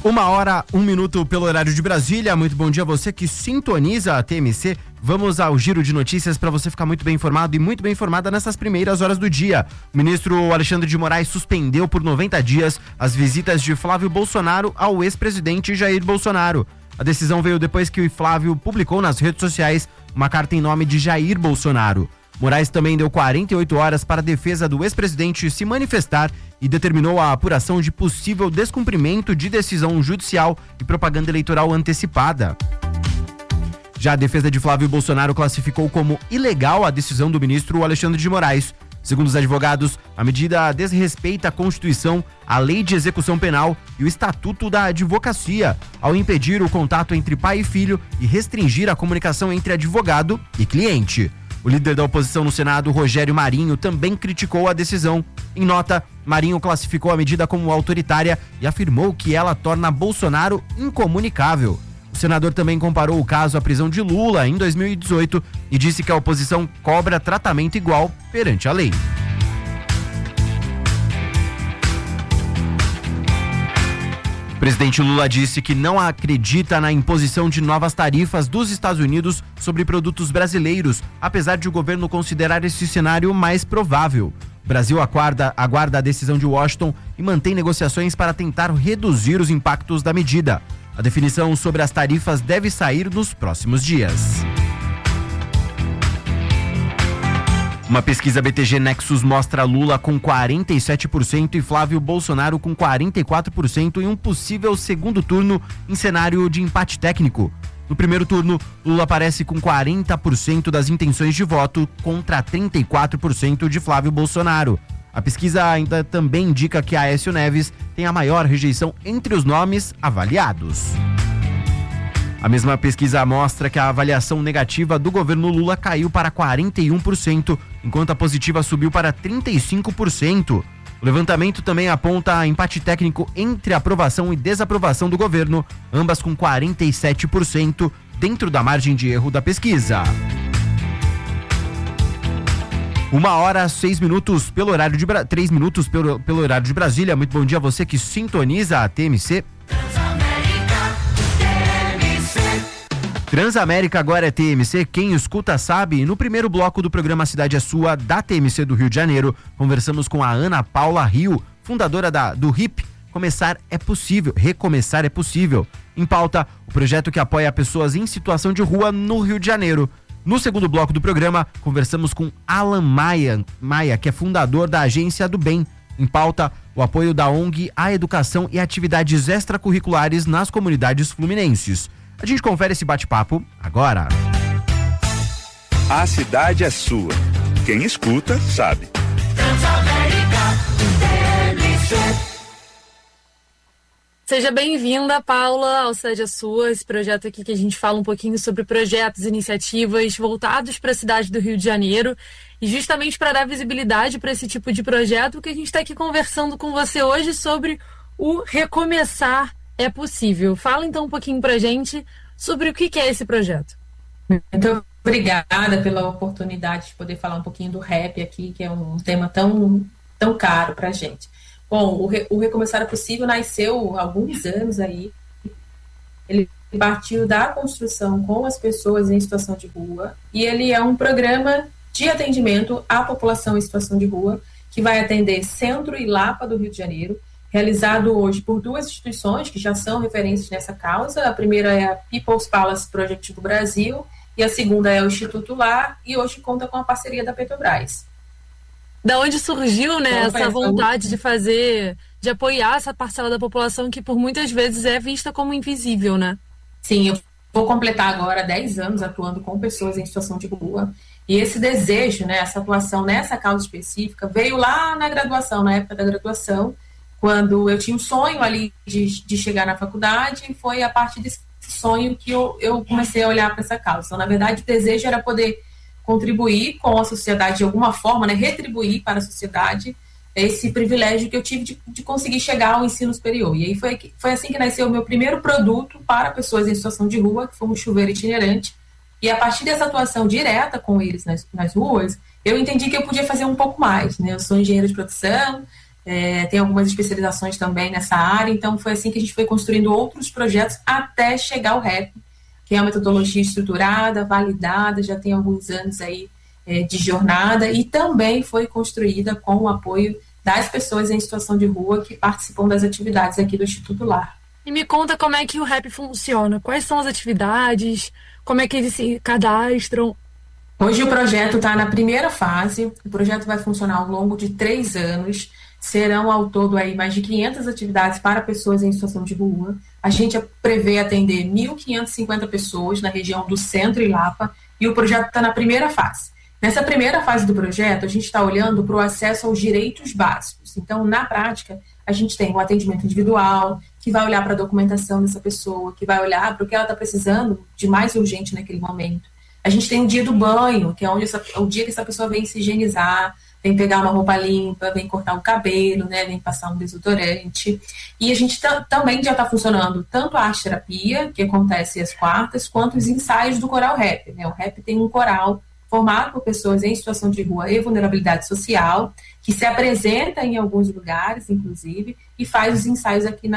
1h, 1 minuto pelo horário de Brasília. Muito bom dia a você que sintoniza a TMC. Vamos ao giro de notícias para você ficar muito bem informado e muito bem informada nessas primeiras horas do dia. O ministro Alexandre de Moraes suspendeu por 90 dias as visitas de Flávio Bolsonaro ao ex-presidente Jair Bolsonaro. A decisão veio depois que o Flávio publicou nas redes sociais uma carta em nome de Jair Bolsonaro. Moraes também deu 48 horas para a defesa do ex-presidente se manifestar e determinou a apuração de possível descumprimento de decisão judicial e propaganda eleitoral antecipada. Já a defesa de Flávio Bolsonaro classificou como ilegal a decisão do ministro Alexandre de Moraes. Segundo os advogados, a medida desrespeita a Constituição, a Lei de Execução Penal e o Estatuto da Advocacia, ao impedir o contato entre pai e filho e restringir a comunicação entre advogado e cliente. O líder da oposição no Senado, Rogério Marinho, também criticou a decisão. Em nota, Marinho classificou a medida como autoritária e afirmou que ela torna Bolsonaro incomunicável. O senador também comparou o caso à prisão de Lula em 2018 e disse que a oposição cobra tratamento igual perante a lei. O presidente Lula disse que não acredita na imposição de novas tarifas dos Estados Unidos sobre produtos brasileiros, apesar de o governo considerar esse cenário mais provável. O Brasil aguarda a decisão de Washington e mantém negociações para tentar reduzir os impactos da medida. A definição sobre as tarifas deve sair nos próximos dias. Uma pesquisa BTG Nexus mostra Lula com 47% e Flávio Bolsonaro com 44% em um possível segundo turno em cenário de empate técnico. No primeiro turno, Lula aparece com 40% das intenções de voto contra 34% de Flávio Bolsonaro. A pesquisa ainda também indica que Aécio Neves tem a maior rejeição entre os nomes avaliados. A mesma pesquisa mostra que a avaliação negativa do governo Lula caiu para 41%, enquanto a positiva subiu para 35%. O levantamento também aponta empate técnico entre aprovação e desaprovação do governo, ambas com 47%, dentro da margem de erro da pesquisa. 1h, 6 minutos pelo horário de 3 minutos pelo horário de Brasília. Muito bom dia a você que sintoniza a TMC. Transamérica agora é TMC, quem escuta sabe. E no primeiro bloco do programa Cidade é Sua, da TMC do Rio de Janeiro, conversamos com a Ana Paula Rio, fundadora do RIP, Recomeçar é Possível. Em pauta, o projeto que apoia pessoas em situação de rua no Rio de Janeiro. No segundo bloco do programa, conversamos com Alan Maia, que é fundador da Agência do Bem. Em pauta, o apoio da ONG à educação e atividades extracurriculares nas comunidades fluminenses. A gente confere esse bate-papo agora. A cidade é sua. Quem escuta, sabe. Seja bem-vinda, Paula, ao Cidade é Sua, esse projeto aqui que a gente fala um pouquinho sobre projetos, iniciativas voltados para a cidade do Rio de Janeiro. E justamente para dar visibilidade para esse tipo de projeto, que a gente está aqui conversando com você hoje sobre o Recomeçar é Possível. Fala então um pouquinho pra gente sobre o que é esse projeto. Muito obrigada pela oportunidade de poder falar um pouquinho do rap aqui, que é um tema tão caro pra gente. Bom, o Recomeçar é Possível nasceu há alguns anos aí. Ele partiu da construção com as pessoas em situação de rua e ele é um programa de atendimento à população em situação de rua que vai atender Centro e Lapa do Rio de Janeiro, realizado hoje por duas instituições que já são referências nessa causa. A primeira é a People's Palace Project do Brasil e a segunda é o Instituto Lar, e hoje conta com a parceria da Petrobras. Da onde surgiu, né, essa vontade de apoiar essa parcela da população que por muitas vezes é vista como invisível, né? Sim, eu vou completar agora 10 anos atuando com pessoas em situação de rua, e esse desejo, né, essa atuação nessa causa específica veio lá na graduação, na época da graduação, quando eu tinha um sonho ali de chegar na faculdade, e foi a partir desse sonho que eu comecei a olhar para essa causa. Então, na verdade, o desejo era poder contribuir com a sociedade de alguma forma, né, retribuir para a sociedade esse privilégio que eu tive de conseguir chegar ao ensino superior. E aí foi assim que nasceu o meu primeiro produto para pessoas em situação de rua, que foi um chuveiro itinerante. E a partir dessa atuação direta com eles nas ruas, eu entendi que eu podia fazer um pouco mais, né? Eu sou engenheiro de produção, tem algumas especializações também nessa área, então foi assim que a gente foi construindo outros projetos até chegar ao RAP, que é uma metodologia estruturada, validada, já tem alguns anos aí de jornada, e também foi construída com o apoio das pessoas em situação de rua que participam das atividades aqui do Instituto Lar. E me conta como é que o RAP funciona, quais são as atividades, como é que eles se cadastram? Hoje o projeto está na primeira fase, o projeto vai funcionar ao longo de 3 anos, serão ao todo aí mais de 500 atividades para pessoas em situação de rua. A gente prevê atender 1.550 pessoas na região do Centro e Lapa, e o projeto está na primeira fase. Nessa primeira fase do projeto, a gente está olhando para o acesso aos direitos básicos. Então, na prática, a gente tem o atendimento individual, que vai olhar para a documentação dessa pessoa, que vai olhar para o que ela está precisando de mais urgente naquele momento. A gente tem o dia do banho, que é o dia que essa pessoa vem se higienizar, vem pegar uma roupa limpa, vem cortar o cabelo, né, vem passar um desodorante. E a gente também já está funcionando tanto a arte-terapia, que acontece às quartas, quanto os ensaios do Coral Rap, né? O Rap tem um coral formado por pessoas em situação de rua e vulnerabilidade social, que se apresenta em alguns lugares, inclusive, e faz os ensaios aqui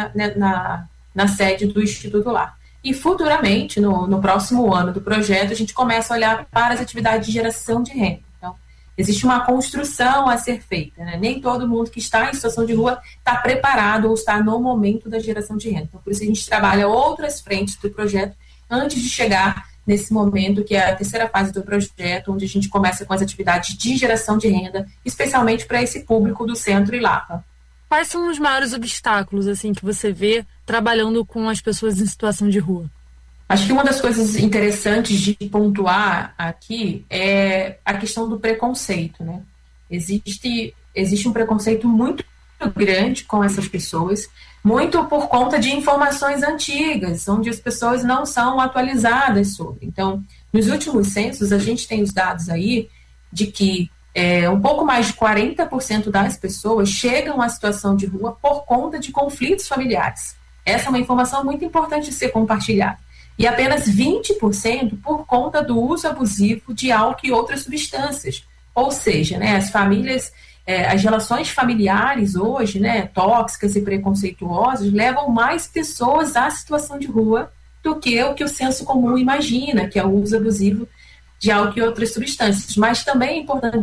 na sede do Instituto Lar. E futuramente, no próximo ano do projeto, a gente começa a olhar para as atividades de geração de renda. Então, existe uma construção a ser feita, né? Nem todo mundo que está em situação de rua está preparado ou está no momento da geração de renda. Então, por isso a gente trabalha outras frentes do projeto antes de chegar nesse momento, que é a terceira fase do projeto, onde a gente começa com as atividades de geração de renda, especialmente para esse público do Centro e Lapa. Quais são os maiores obstáculos assim que você vê trabalhando com as pessoas em situação de rua? Acho que uma das coisas interessantes de pontuar aqui é a questão do preconceito, né? Existe um preconceito muito grande com essas pessoas, muito por conta de informações antigas, onde as pessoas não são atualizadas sobre. Então, nos últimos censos, a gente tem os dados aí de que um pouco mais de 40% das pessoas chegam à situação de rua por conta de conflitos familiares. Essa é uma informação muito importante de ser compartilhada. E apenas 20% por conta do uso abusivo de álcool e outras substâncias. Ou seja, né, as famílias, as relações familiares hoje, né, tóxicas e preconceituosas, levam mais pessoas à situação de rua do que o senso comum imagina, que é o uso abusivo de álcool e outras substâncias. Mas também é importante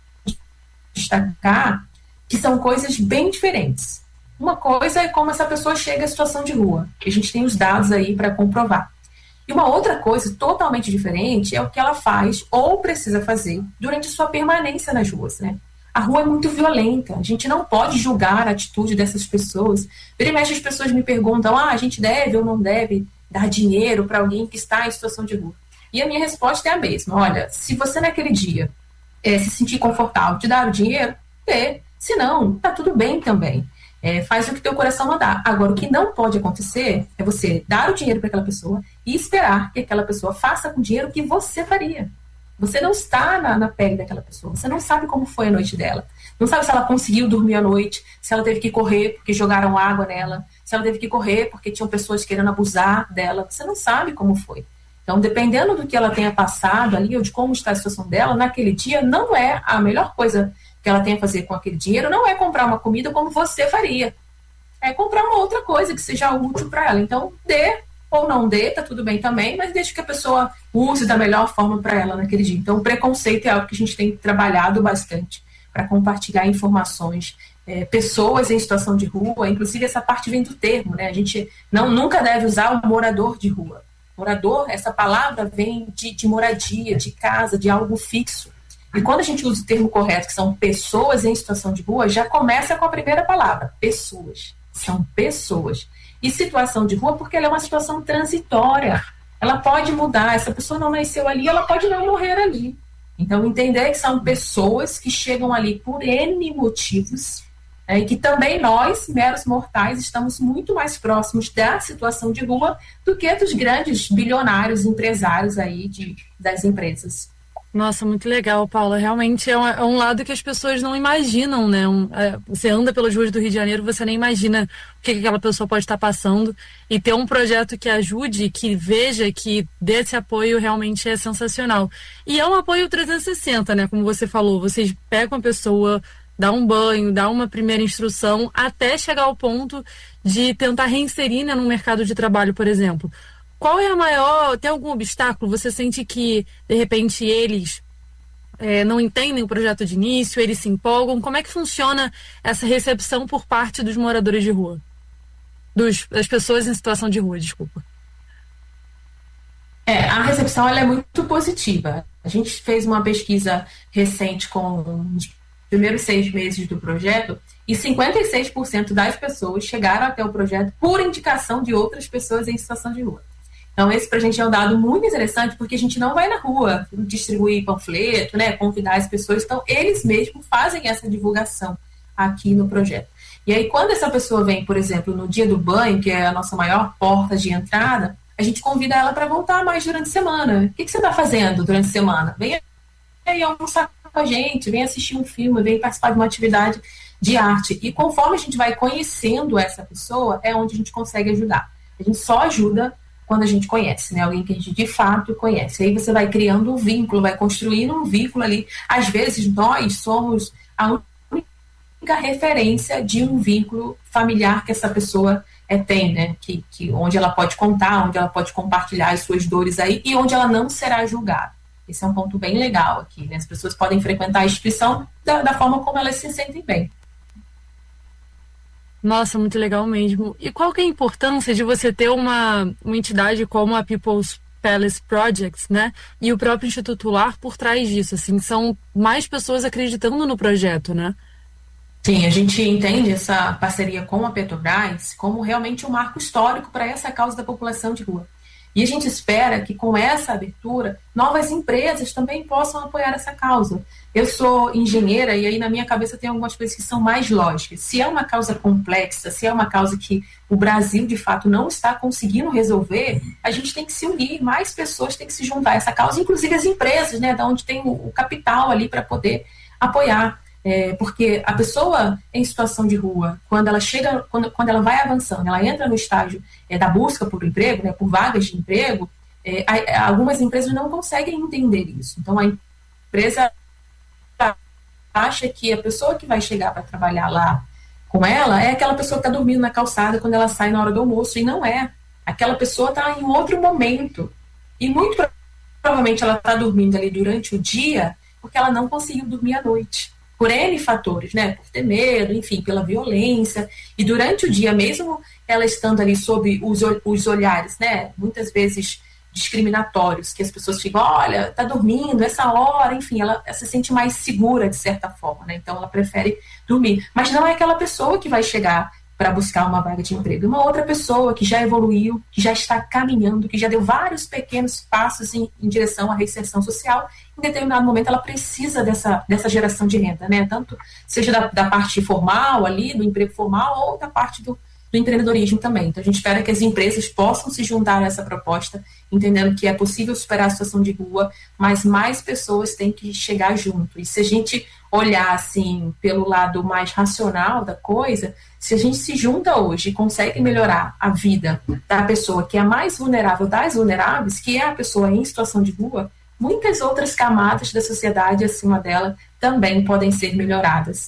destacar que são coisas bem diferentes. Uma coisa é como essa pessoa chega à situação de rua, que a gente tem os dados aí para comprovar. E uma outra coisa totalmente diferente é o que ela faz ou precisa fazer durante sua permanência nas ruas, né? A rua é muito violenta, a gente não pode julgar a atitude dessas pessoas. Vira e mexe, as pessoas me perguntam, a gente deve ou não deve dar dinheiro para alguém que está em situação de rua? E a minha resposta é a mesma, olha, se você naquele dia se sentir confortável de dar o dinheiro, dê. Se não, tá tudo bem também. Faz o que teu coração mandar. Agora, o que não pode acontecer é você dar o dinheiro para aquela pessoa e esperar que aquela pessoa faça com o dinheiro o que você faria. Você não está na pele daquela pessoa. Você não sabe como foi a noite dela. Não sabe se ela conseguiu dormir à noite, se ela teve que correr porque jogaram água nela, se ela teve que correr porque tinham pessoas querendo abusar dela. Você não sabe como foi. Então, dependendo do que ela tenha passado ali ou de como está a situação dela, naquele dia não é a melhor coisa que ela tem a fazer com aquele dinheiro, não é comprar uma comida como você faria. É comprar uma outra coisa que seja útil para ela. Então, dê ou não dê, tá tudo bem também, mas deixe que a pessoa use da melhor forma para ela naquele dia. Então, o preconceito é algo que a gente tem trabalhado bastante para compartilhar informações. Pessoas em situação de rua, inclusive essa parte vem do termo, né? A gente nunca deve usar o morador de rua. Morador, essa palavra vem de moradia, de casa, de algo fixo. E quando a gente usa o termo correto, que são pessoas em situação de rua, já começa com a primeira palavra, pessoas. São pessoas. E situação de rua porque ela é uma situação transitória. Ela pode mudar, essa pessoa não nasceu ali, ela pode não morrer ali. Então, entender que são pessoas que chegam ali por N motivos, e que também nós, meros mortais, estamos muito mais próximos da situação de rua do que dos grandes bilionários empresários aí das empresas. Nossa, muito legal, Paula. Realmente é um lado que as pessoas não imaginam, né? Você anda pelas ruas do Rio de Janeiro, você nem imagina o que aquela pessoa pode estar passando. E ter um projeto que ajude, que veja, que dê esse apoio realmente é sensacional. E é um apoio 360, né? Como você falou, vocês pegam a pessoa, dar um banho, dar uma primeira instrução, até chegar ao ponto de tentar reinserir, né, no mercado de trabalho, por exemplo. Qual é a maior... Tem algum obstáculo? Você sente que, de repente, eles não entendem o projeto de início, eles se empolgam? Como é que funciona essa recepção por parte dos moradores de rua? Das pessoas em situação de rua, desculpa. A recepção ela é muito positiva. A gente fez uma pesquisa recente com os primeiros 6 meses do projeto e 56% das pessoas chegaram até o projeto por indicação de outras pessoas em situação de rua. Então, esse para a gente é um dado muito interessante, porque a gente não vai na rua distribuir panfleto, né, convidar as pessoas. Então, eles mesmos fazem essa divulgação aqui no projeto. E aí, quando essa pessoa vem, por exemplo, no dia do banho, que é a nossa maior porta de entrada, a gente convida ela para voltar mais durante a semana. O que você está fazendo durante a semana? Vem aí almoçar com a gente, vem assistir um filme, vem participar de uma atividade de arte. E conforme a gente vai conhecendo essa pessoa, é onde a gente consegue ajudar. A gente só ajuda quando a gente conhece, né? Alguém que a gente de fato conhece. Aí você vai criando um vínculo, vai construindo um vínculo ali. Às vezes nós somos a única referência de um vínculo familiar que essa pessoa tem, né? Onde ela pode contar, onde ela pode compartilhar as suas dores aí e onde ela não será julgada. Esse é um ponto bem legal aqui, né? As pessoas podem frequentar a instituição da forma como elas se sentem bem. Nossa, muito legal mesmo. E qual que é a importância de você ter uma entidade como a People's Palace Projects, né? E o próprio Instituto Lar por trás disso, assim, são mais pessoas acreditando no projeto, né? Sim, a gente entende essa parceria com a Petrobras como realmente um marco histórico para essa causa da população de rua. E a gente espera que com essa abertura, novas empresas também possam apoiar essa causa. Eu sou engenheira e aí na minha cabeça tem algumas coisas que são mais lógicas. Se é uma causa complexa, se é uma causa que o Brasil de fato não está conseguindo resolver, a gente tem que se unir, mais pessoas têm que se juntar a essa causa, inclusive as empresas, né, da onde tem o capital ali para poder apoiar. Porque a pessoa em situação de rua, quando ela chega, quando ela vai avançando, ela entra no estágio da busca por emprego, né, por vagas de emprego, algumas empresas não conseguem entender isso. Então, a empresa acha que a pessoa que vai chegar para trabalhar lá com ela é aquela pessoa que está dormindo na calçada quando ela sai na hora do almoço, e não é. Aquela pessoa está em outro momento. E muito provavelmente ela está dormindo ali durante o dia porque ela não conseguiu dormir à noite. Por N fatores, né? Por ter medo, enfim, pela violência. E durante o dia, mesmo ela estando ali sob os olhares, né? Muitas vezes discriminatórios, que as pessoas ficam, olha, tá dormindo, essa hora, enfim, ela se sente mais segura de certa forma, né? Então ela prefere dormir. Mas não é aquela pessoa que vai chegar para buscar uma vaga de emprego. Uma outra pessoa que já evoluiu, que já está caminhando, que já deu vários pequenos passos em direção à reinserção social. Em determinado momento ela precisa dessa geração de renda, né? Tanto seja da parte formal ali, do emprego formal, ou da parte do empreendedorismo também. Então a gente espera que as empresas possam se juntar a essa proposta, entendendo que é possível superar a situação de rua, mas mais pessoas têm que chegar junto. E se a gente olhar assim pelo lado mais racional da coisa, se a gente se junta hoje e consegue melhorar a vida da pessoa que é a mais vulnerável das vulneráveis, que é a pessoa em situação de rua, muitas outras camadas da sociedade acima dela também podem ser melhoradas.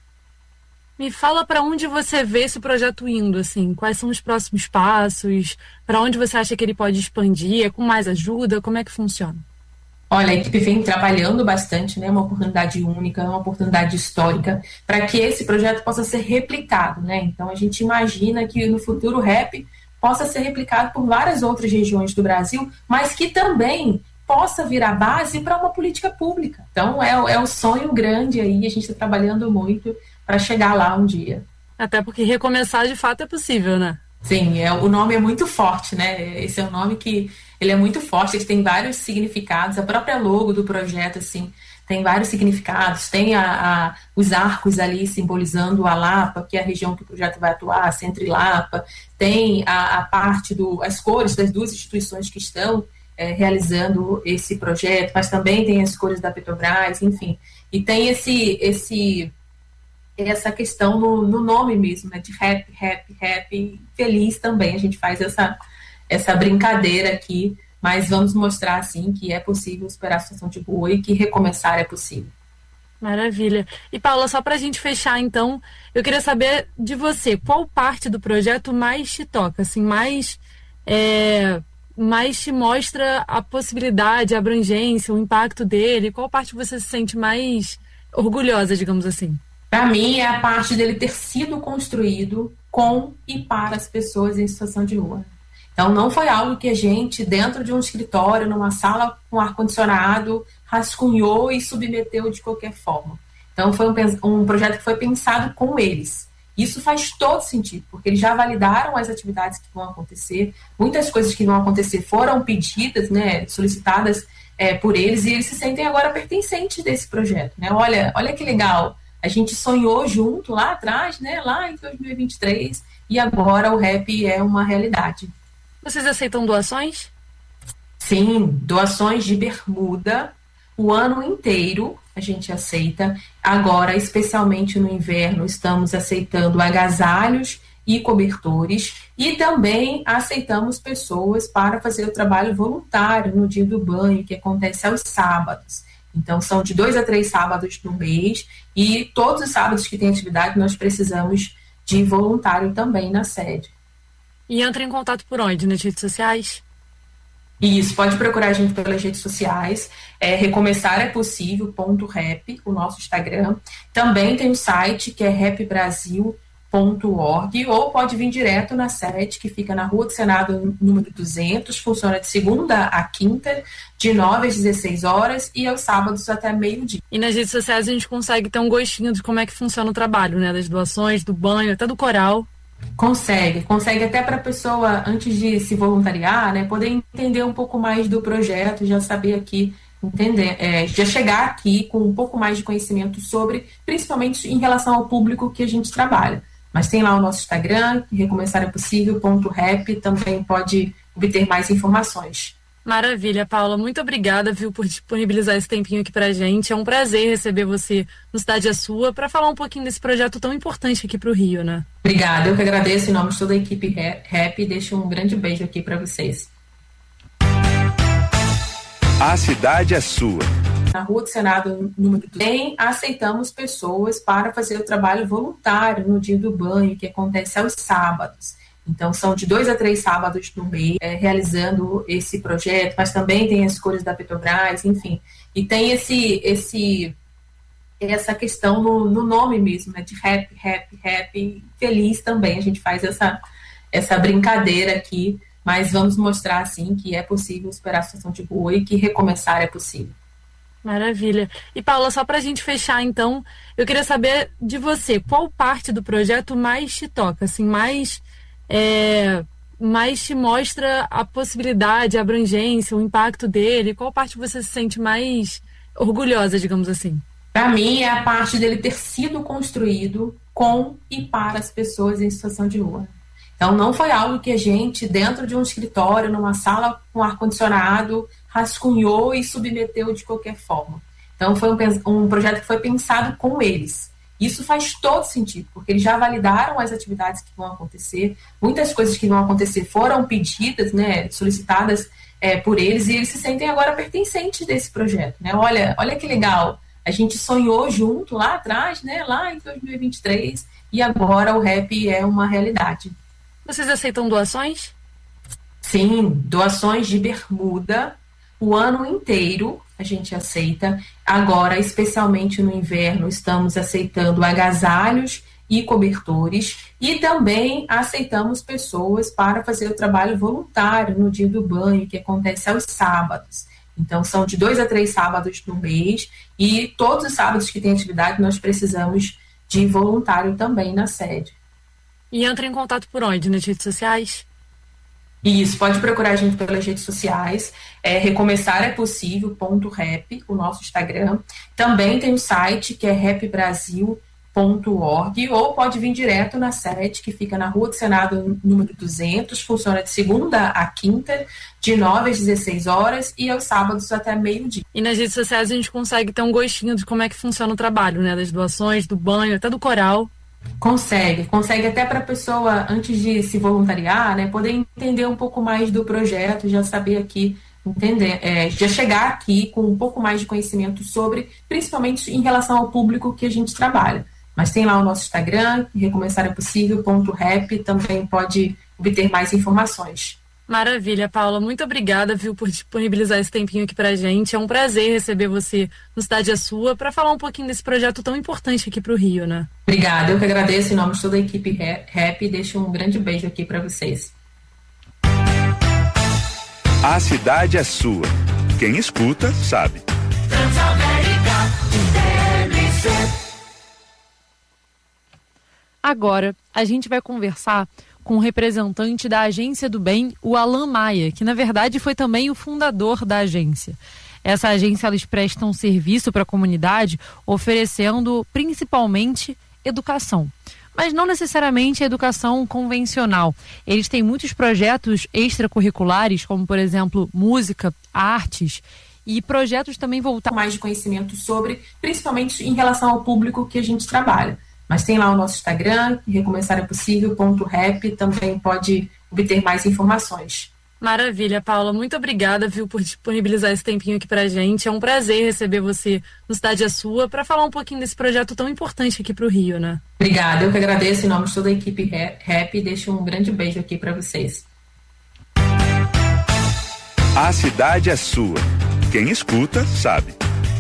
Me fala para onde você vê esse projeto indo, assim, quais são os próximos passos, para onde você acha que ele pode expandir, com mais ajuda, como é que funciona? Olha, a equipe vem trabalhando bastante, né, uma oportunidade única, uma oportunidade histórica, para que esse projeto possa ser replicado, né? Então a gente imagina que no futuro o RAP possa ser replicado por várias outras regiões do Brasil, mas que também possa virar base para uma política pública. Então é um sonho grande aí, a gente está trabalhando muito para chegar lá um dia. Até porque recomeçar de fato é possível, né? Sim, o nome é muito forte, né? Esse é um nome que ele é muito forte, ele tem vários significados. A própria logo do projeto, assim, tem vários significados. Tem os arcos ali simbolizando a Lapa, que é a região que o projeto vai atuar, Centro e Lapa. Tem a parte as cores das duas instituições que estão realizando esse projeto, mas também tem as cores da Petrobras, enfim. E tem essa questão no nome mesmo, né, de rap, feliz também. A gente faz essa brincadeira aqui, mas vamos mostrar, assim, que é possível superar a situação de rua e que recomeçar é possível. Maravilha. E Paula, só para a gente fechar então, eu queria saber de você, qual parte do projeto mais te toca, assim, mais te mostra a possibilidade, a abrangência, o impacto dele? Qual parte você se sente mais orgulhosa, digamos assim? Para mim, é a parte dele ter sido construído com e para as pessoas em situação de rua. Então, não foi algo que a gente, dentro de um escritório, numa sala com ar-condicionado, rascunhou e submeteu de qualquer forma. Então, foi um projeto que foi pensado com eles. Isso faz todo sentido, porque eles já validaram as atividades que vão acontecer, muitas coisas que vão acontecer foram pedidas, né, solicitadas por eles, e eles se sentem agora pertencentes desse projeto. Né? Olha que legal, a gente sonhou junto lá atrás, né, lá em 2023, e agora o RAP é uma realidade. Vocês aceitam doações? Sim, doações de bermuda, o ano inteiro a gente aceita. Agora, especialmente no inverno, estamos aceitando agasalhos e cobertores e também aceitamos pessoas para fazer o trabalho voluntário no dia do banho, que acontece aos sábados. Então, são de 2 a 3 sábados no mês e todos os sábados que tem atividade nós precisamos de voluntário também na sede. E entra em contato por onde? Nas redes sociais? Isso, pode procurar a gente pelas redes sociais, Recomeçar é Possível.rap, o nosso Instagram. Também tem o site que é rapbrasil.org, ou pode vir direto na sede, que fica na Rua do Senado, número 200, funciona de segunda a quinta, de 9 às 16 horas e aos sábados até meio-dia. E nas redes sociais a gente consegue ter um gostinho de como é que funciona o trabalho, né? Das doações, do banho, até do coral. Consegue até para a pessoa, antes de se voluntariar, né, poder entender um pouco mais do projeto, já saber aqui, já chegar aqui com um pouco mais de conhecimento sobre, principalmente em relação ao público que a gente trabalha. Mas tem lá o nosso Instagram, recomeçarepossível.rap, também pode obter mais informações. Maravilha, Paula. Muito obrigada, viu, por disponibilizar esse tempinho aqui pra gente. É um prazer receber você no Cidade é Sua para falar um pouquinho desse projeto tão importante aqui pro Rio, né? Obrigada, eu que agradeço em nome de toda a equipe Rap e deixo um grande beijo aqui para vocês. A cidade é sua. Na Rua do Senado, número 200, aceitamos pessoas para fazer o trabalho voluntário no dia do banho, que acontece aos sábados. Então, são de 2 a 3 sábados no mês, realizando esse projeto, mas também tem as cores da Petrobras, enfim. E tem essa questão no nome mesmo, né, de rap, feliz também. A gente faz essa brincadeira aqui, mas vamos mostrar, assim, que é possível superar a situação de rua e que recomeçar é possível. Maravilha. E Paula, só para a gente fechar, então, eu queria saber de você, qual parte do projeto mais te toca, assim, mais te mostra a possibilidade, a abrangência, o impacto dele? Qual parte você se sente mais orgulhosa, digamos assim? Para mim, é a parte dele ter sido construído com e para as pessoas em situação de rua. Então, não foi algo que a gente, dentro de um escritório, numa sala com ar-condicionado, rascunhou e submeteu de qualquer forma. Então, foi um projeto que foi pensado com eles. Isso faz todo sentido, porque eles já validaram as atividades que vão acontecer, muitas coisas que vão acontecer foram pedidas, né, solicitadas por eles, e eles se sentem agora pertencentes desse projeto. Né? Olha que legal, a gente sonhou junto lá atrás, né, lá em 2023, e agora o RAP é uma realidade. Vocês aceitam doações? Sim, doações de bermuda, o ano inteiro a gente aceita. Agora, especialmente no inverno, estamos aceitando agasalhos e cobertores e também aceitamos pessoas para fazer o trabalho voluntário no dia do banho, que acontece aos sábados. Então, são de 2 a 3 sábados no mês e todos os sábados que tem atividade nós precisamos de voluntário também na sede. E entra em contato por onde? Nas redes sociais? Isso, pode procurar a gente pelas redes sociais, Recomeçar é Possível.rap, o nosso Instagram. Também tem o site que é rapbrasil.org, ou pode vir direto na sede, que fica na Rua do Senado, número 200, funciona de segunda a quinta, de 9 às 16 horas e aos sábados até meio-dia. E nas redes sociais a gente consegue ter um gostinho de como é que funciona o trabalho, né? Das doações, do banho, até do coral. Consegue até para a pessoa, antes de se voluntariar, né, poder entender um pouco mais do projeto, já saber aqui, entender, já chegar aqui com um pouco mais de conhecimento sobre, principalmente em relação ao público que a gente trabalha. Mas tem lá o nosso Instagram, recomeçarepossível.rap, também pode obter mais informações. Maravilha, Paula. Muito obrigada, viu, por disponibilizar esse tempinho aqui pra gente. É um prazer receber você no Cidade é Sua para falar um pouquinho desse projeto tão importante aqui pro Rio, né? Obrigada, eu que agradeço em nome de toda a equipe Rap e deixo um grande beijo aqui para vocês. A cidade é sua. Quem escuta, sabe. Agora, a gente vai conversar com o representante da Agência do Bem, o Alan Maia, que na verdade foi também o fundador da agência. Essa agência, eles prestam serviço para a comunidade, oferecendo principalmente educação. Mas não necessariamente a educação convencional. Eles têm muitos projetos extracurriculares, como por exemplo, música, artes, e projetos também voltados mais de conhecimento sobre, principalmente em relação ao público que a gente trabalha. Mas tem lá o nosso Instagram, recomeçarepossível.rap, também pode obter mais informações. Maravilha, Paula. Muito obrigada, viu, por disponibilizar esse tempinho aqui pra gente. É um prazer receber você no Cidade é Sua para falar um pouquinho desse projeto tão importante aqui pro Rio, né? Obrigada, eu que agradeço em nome de toda a equipe Rap e deixo um grande beijo aqui para vocês. A cidade é sua. Quem escuta, sabe.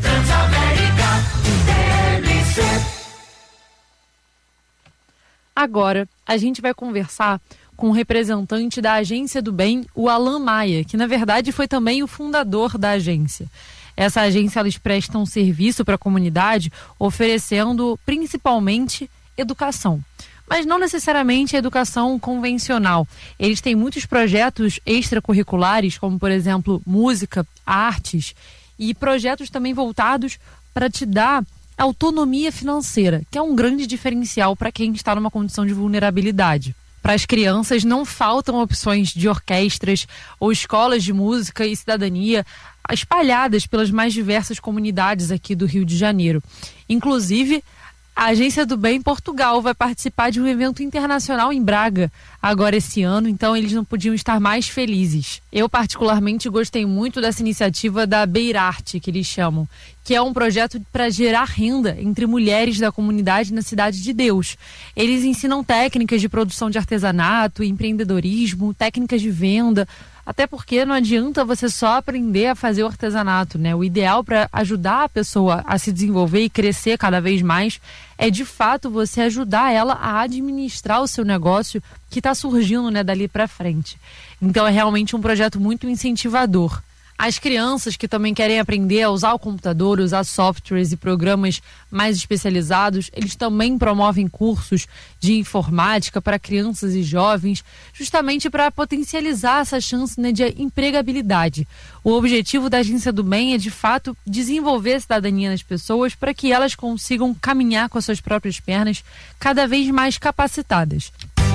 Agora, a gente vai conversar com o representante da Agência do Bem, o Alan Maia, que na verdade foi também o fundador da agência. Essa agência, eles prestam serviço para a comunidade, oferecendo principalmente educação. Mas não necessariamente a educação convencional. Eles têm muitos projetos extracurriculares, como por exemplo, música, artes, e projetos também voltados para te dar autonomia financeira, que é um grande diferencial para quem está numa condição de vulnerabilidade. Para as crianças não faltam opções de orquestras ou escolas de música e cidadania espalhadas pelas mais diversas comunidades aqui do Rio de Janeiro. Inclusive, a Agência do Bem Portugal vai participar de um evento internacional em Braga agora esse ano, então eles não podiam estar mais felizes. Eu particularmente gostei muito dessa iniciativa da Beirarte, que eles chamam, que é um projeto para gerar renda entre mulheres da comunidade na Cidade de Deus. Eles ensinam técnicas de produção de artesanato, empreendedorismo, técnicas de venda, até porque não adianta você só aprender a fazer o artesanato, né? O ideal para ajudar a pessoa a se desenvolver e crescer cada vez mais é, de fato, você ajudar ela a administrar o seu negócio que está surgindo, né, dali para frente. Então é realmente um projeto muito incentivador. As crianças que também querem aprender a usar o computador, usar softwares e programas mais especializados, eles também promovem cursos de informática para crianças e jovens, justamente para potencializar essa chance, né, de empregabilidade. O objetivo da Agência do Bem é, de fato, desenvolver a cidadania nas pessoas para que elas consigam caminhar com as suas próprias pernas cada vez mais capacitadas.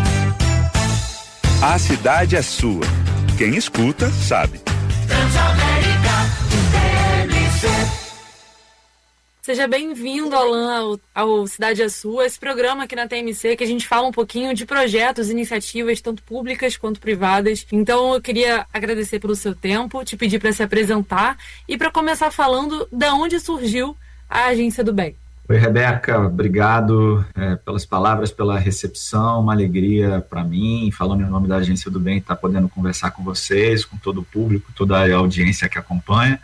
A cidade é sua. Quem escuta, sabe. Seja bem-vindo, Alan, ao Cidade é Sua, esse programa aqui na TMC que a gente fala um pouquinho de projetos, iniciativas, tanto públicas quanto privadas. Então eu queria agradecer pelo seu tempo, te pedir para se apresentar e para começar falando de onde surgiu a Agência do Bem. Oi, Rebeca, obrigado pelas palavras, pela recepção, uma alegria para mim, falando em nome da Agência do Bem, estar podendo conversar com vocês, com todo o público, toda a audiência que acompanha,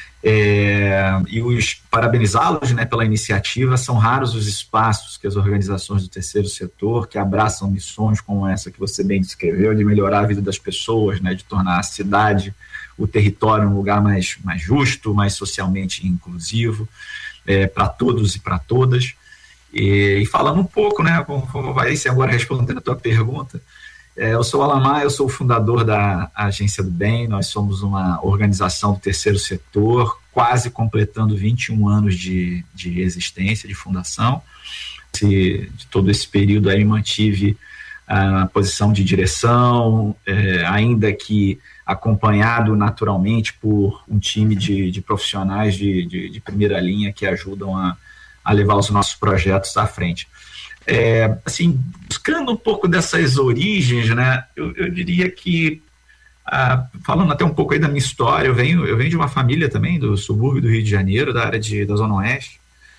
e parabenizá-los, né, pela iniciativa. São raros os espaços que as organizações do terceiro setor, que abraçam missões como essa que você bem descreveu, de melhorar a vida das pessoas, né, de tornar a cidade, o território um lugar mais justo, mais socialmente inclusivo, para todos e para todas. E falando um pouco, né, como vai ser agora respondendo a tua pergunta, eu sou o Alan Maia, eu sou o fundador da Agência do Bem. Nós somos uma organização do terceiro setor, quase completando 21 anos de existência, de fundação. De todo esse período aí mantive a posição de direção, ainda que acompanhado naturalmente por um time de profissionais de primeira linha que ajudam a levar os nossos projetos à frente. Assim, buscando um pouco dessas origens, né, eu diria que Falando até um pouco aí da minha história, eu venho de uma família também do subúrbio do Rio de Janeiro, da área da Zona Oeste,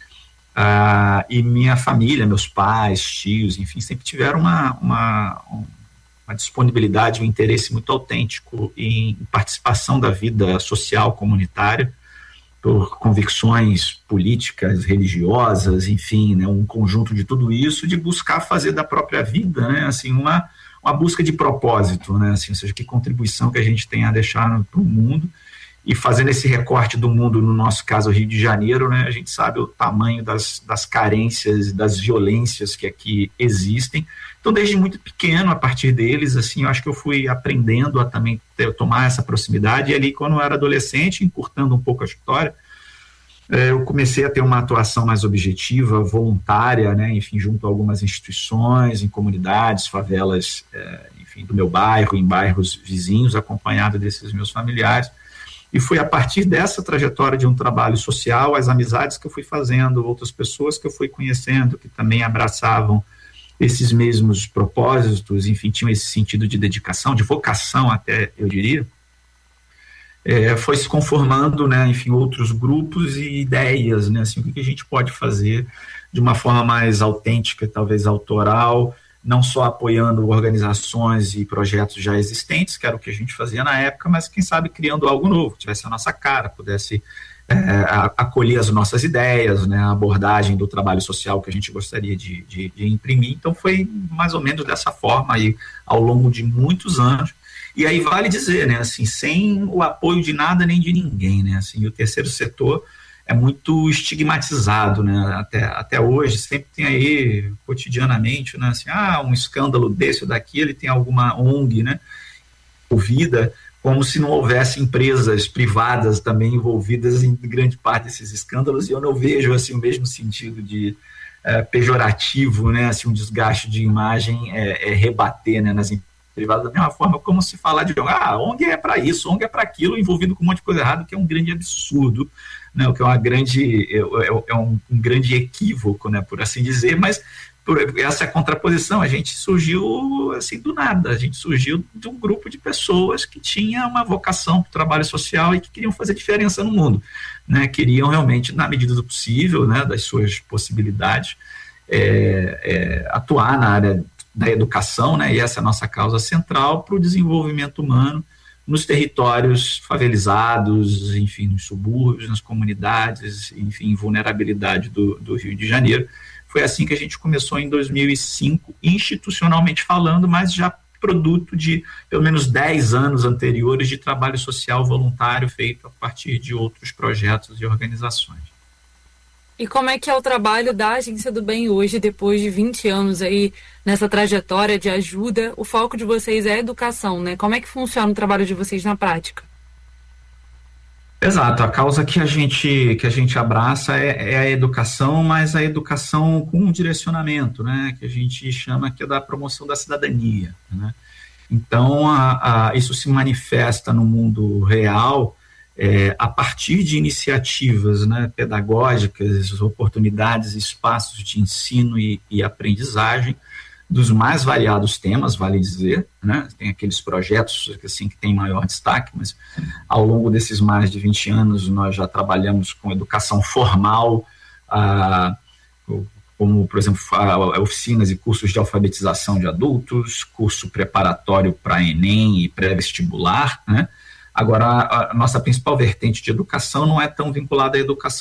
e minha família, meus pais, tios, enfim, sempre tiveram uma disponibilidade, um interesse muito autêntico em participação da vida social comunitária, por convicções políticas, religiosas, enfim, né, um conjunto de tudo isso, de buscar fazer da própria vida, né, assim, uma busca de propósito, né, assim, ou seja, que contribuição que a gente tem a deixar para o mundo, e fazendo esse recorte do mundo, no nosso caso, Rio de Janeiro, né, a gente sabe o tamanho das carências, das violências que aqui existem. Então, desde muito pequeno, a partir deles, assim, eu acho que eu fui aprendendo a também tomar essa proximidade, e ali, quando eu era adolescente, encurtando um pouco a história, eu comecei a ter uma atuação mais objetiva, voluntária, né, enfim, junto a algumas instituições, em comunidades, favelas, enfim, do meu bairro, em bairros vizinhos, acompanhado desses meus familiares. E foi a partir dessa trajetória de um trabalho social, as amizades que eu fui fazendo, outras pessoas que eu fui conhecendo, que também abraçavam esses mesmos propósitos, enfim, tinham esse sentido de dedicação, de vocação até, eu diria, foi se conformando, né, enfim, outros grupos e ideias, né, assim, o que a gente pode fazer de uma forma mais autêntica, talvez autoral, não só apoiando organizações e projetos já existentes, que era o que a gente fazia na época, mas quem sabe criando algo novo, tivesse a nossa cara, pudesse acolher as nossas ideias, né, a abordagem do trabalho social que a gente gostaria de imprimir. Então foi mais ou menos dessa forma aí, ao longo de muitos anos. E aí vale dizer, né, assim, sem o apoio de nada nem de ninguém, né, assim, o terceiro setor é muito estigmatizado, né, até hoje, sempre tem aí, cotidianamente, né, assim, um escândalo desse ou daquele, tem alguma ONG, né, envolvida, como se não houvesse empresas privadas também envolvidas em grande parte desses escândalos, e eu não vejo, assim, o mesmo sentido de pejorativo, né, assim, um desgaste de imagem rebater, né, nas empresas privadas, da mesma forma como se falar de ONG é para isso, ONG é para aquilo, envolvido com um monte de coisa errada, que é um grande absurdo, né, o que é um grande equívoco, né, por assim dizer, mas essa contraposição, a gente surgiu assim do nada, a gente surgiu de um grupo de pessoas que tinha uma vocação para o trabalho social e que queriam fazer diferença no mundo, né, queriam realmente, na medida do possível, né, das suas possibilidades, atuar na área da educação, né, e essa é a nossa causa central para o desenvolvimento humano nos territórios favelizados, enfim, nos subúrbios, nas comunidades, enfim, vulnerabilidade do Rio de Janeiro. Foi assim que a gente começou em 2005, institucionalmente falando, mas já produto de pelo menos 10 anos anteriores de trabalho social voluntário feito a partir de outros projetos e organizações. E como é que é o trabalho da Agência do Bem hoje, depois de 20 anos aí nessa trajetória de ajuda? O foco de vocês é a educação, né? Como é que funciona o trabalho de vocês na prática? Exato, a causa que a gente abraça é a educação, mas a educação com um direcionamento, né? Que a gente chama aqui da promoção da cidadania, né? Então, isso se manifesta no mundo real a partir de iniciativas, né, pedagógicas, oportunidades, espaços de ensino e aprendizagem dos mais variados temas, vale dizer, né? Tem aqueles projetos assim, que têm maior destaque, mas ao longo desses mais de 20 anos nós já trabalhamos com educação formal, como, por exemplo, oficinas e cursos de alfabetização de adultos, curso preparatório para Enem e pré-vestibular, né? Agora, a nossa principal vertente de educação não é tão vinculada à educação